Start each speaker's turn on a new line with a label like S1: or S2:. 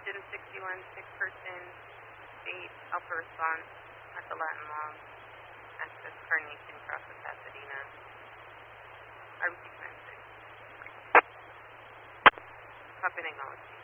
S1: 161 sick-person state alpha response at the Latin Log. Access Carnation across the Pasadena. RBC 96. Copy and acknowledge.